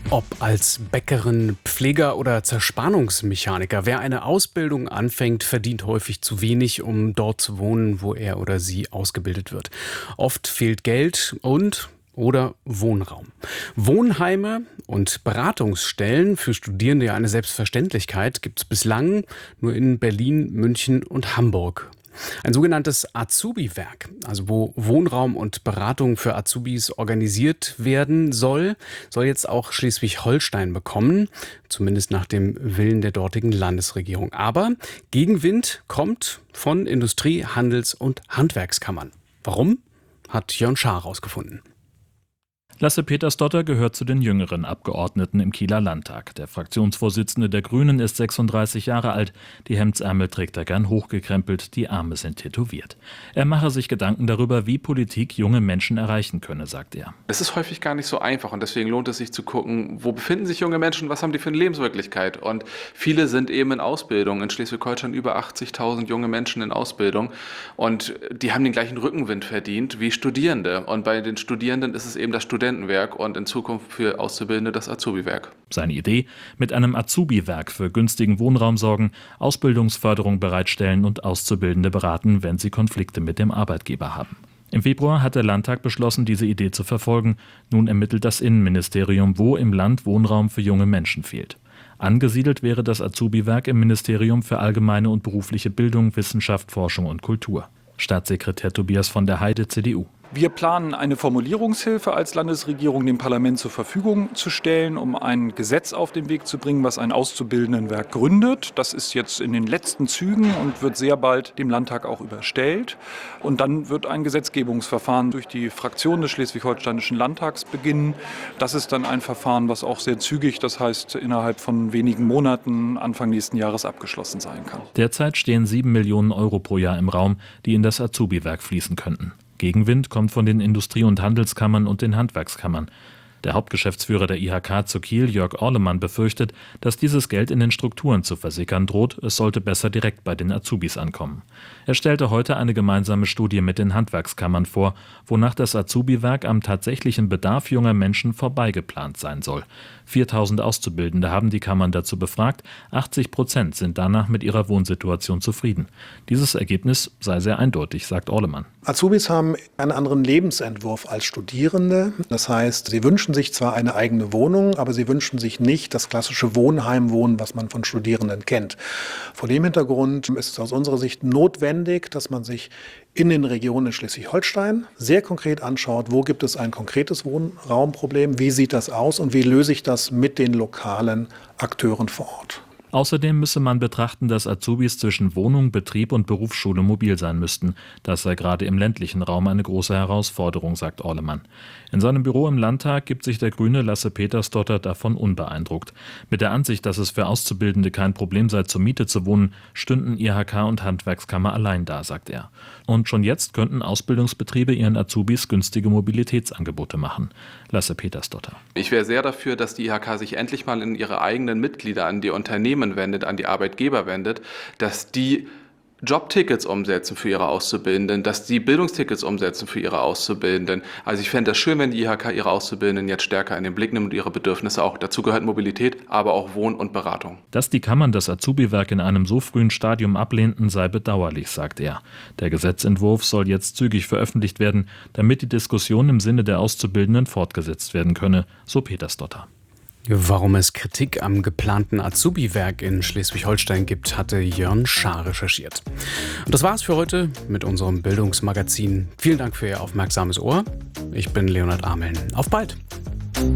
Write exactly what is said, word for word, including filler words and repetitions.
Ob als Bäckerin, Pfleger oder Zerspannungsmechaniker, wer eine Ausbildung anfängt, verdient häufig zu wenig, um dort zu wohnen, wo er oder sie ausgebildet wird. Oft fehlt Geld und oder Wohnraum. Wohnheime und Beratungsstellen für Studierende, ja eine Selbstverständlichkeit, gibt es bislang nur in Berlin, München und Hamburg. Ein sogenanntes Azubi-Werk, also wo Wohnraum und Beratung für Azubis organisiert werden soll, soll jetzt auch Schleswig-Holstein bekommen, zumindest nach dem Willen der dortigen Landesregierung. Aber Gegenwind kommt von Industrie-, Handels- und Handwerkskammern. Warum? Hat Jörn Schaar herausgefunden. Lasse Petersdotter gehört zu den jüngeren Abgeordneten im Kieler Landtag. Der Fraktionsvorsitzende der Grünen ist sechsunddreißig Jahre alt. Die Hemdsärmel trägt er gern hochgekrempelt, die Arme sind tätowiert. Er mache sich Gedanken darüber, wie Politik junge Menschen erreichen könne, sagt er. Es ist häufig gar nicht so einfach und deswegen lohnt es sich zu gucken, wo befinden sich junge Menschen, was haben die für eine Lebenswirklichkeit. Und viele sind eben in Ausbildung. In Schleswig-Holstein über achtzigtausend junge Menschen in Ausbildung und die haben den gleichen Rückenwind verdient wie Studierende. Und bei den Studierenden ist es eben das Studentenwerk und in Zukunft für Auszubildende das Azubi-Werk. Seine Idee: mit einem Azubi-Werk für günstigen Wohnraum sorgen, Ausbildungsförderung bereitstellen und Auszubildende beraten, wenn sie Konflikte mit dem Arbeitgeber haben. Im Februar hat der Landtag beschlossen, diese Idee zu verfolgen. Nun ermittelt das Innenministerium, wo im Land Wohnraum für junge Menschen fehlt. Angesiedelt wäre das Azubi-Werk im Ministerium für allgemeine und berufliche Bildung, Wissenschaft, Forschung und Kultur. Staatssekretär Tobias von der Heide, C D U. Wir planen eine Formulierungshilfe als Landesregierung dem Parlament zur Verfügung zu stellen, um ein Gesetz auf den Weg zu bringen, was ein Auszubildendenwerk gründet. Das ist jetzt in den letzten Zügen und wird sehr bald dem Landtag auch überstellt. Und dann wird ein Gesetzgebungsverfahren durch die Fraktion des Schleswig-Holsteinischen Landtags beginnen. Das ist dann ein Verfahren, was auch sehr zügig, das heißt innerhalb von wenigen Monaten, Anfang nächsten Jahres abgeschlossen sein kann. Derzeit stehen sieben Millionen Euro pro Jahr im Raum, die in das Azubi-Werk fließen könnten. Gegenwind kommt von den Industrie- und Handelskammern und den Handwerkskammern. Der Hauptgeschäftsführer der I H K zu Kiel, Jörg Orlemann, befürchtet, dass dieses Geld in den Strukturen zu versickern droht. Es sollte besser direkt bei den Azubis ankommen. Er stellte heute eine gemeinsame Studie mit den Handwerkskammern vor, wonach das Azubi-Werk am tatsächlichen Bedarf junger Menschen vorbeigeplant sein soll. viertausend Auszubildende haben die Kammern dazu befragt. achtzig Prozent sind danach mit ihrer Wohnsituation zufrieden. Dieses Ergebnis sei sehr eindeutig, sagt Orlemann. Azubis haben einen anderen Lebensentwurf als Studierende. Das heißt, sie wünschen sich zwar eine eigene Wohnung, aber sie wünschen sich nicht das klassische Wohnheimwohnen, was man von Studierenden kennt. Vor dem Hintergrund ist es aus unserer Sicht notwendig, dass man sich in den Regionen in Schleswig-Holstein sehr konkret anschaut, wo gibt es ein konkretes Wohnraumproblem, wie sieht das aus und wie löse ich das mit den lokalen Akteuren vor Ort. Außerdem müsse man betrachten, dass Azubis zwischen Wohnung, Betrieb und Berufsschule mobil sein müssten. Das sei gerade im ländlichen Raum eine große Herausforderung, sagt Orlemann. In seinem Büro im Landtag gibt sich der Grüne Lasse Petersdotter davon unbeeindruckt. Mit der Ansicht, dass es für Auszubildende kein Problem sei, zur Miete zu wohnen, stünden I H K und Handwerkskammer allein da, sagt er. Und schon jetzt könnten Ausbildungsbetriebe ihren Azubis günstige Mobilitätsangebote machen. Lasse Petersdotter. Ich wäre sehr dafür, dass die I H K sich endlich mal in ihre eigenen Mitglieder an die Unternehmen wendet, an die Arbeitgeber wendet, dass die Jobtickets umsetzen für ihre Auszubildenden, dass die Bildungstickets umsetzen für ihre Auszubildenden. Also ich fände das schön, wenn die I H K ihre Auszubildenden jetzt stärker in den Blick nimmt und ihre Bedürfnisse auch. Dazu gehört Mobilität, aber auch Wohn- und Beratung. Dass die Kammern das Azubi-Werk in einem so frühen Stadium ablehnten, sei bedauerlich, sagt er. Der Gesetzentwurf soll jetzt zügig veröffentlicht werden, damit die Diskussion im Sinne der Auszubildenden fortgesetzt werden könne, so Petersdotter. Warum es Kritik am geplanten Azubi-Werk in Schleswig-Holstein gibt, hatte Jörn Schaar recherchiert. Und das war's für heute mit unserem Bildungsmagazin. Vielen Dank für Ihr aufmerksames Ohr. Ich bin Leonhard Ameln. Auf bald!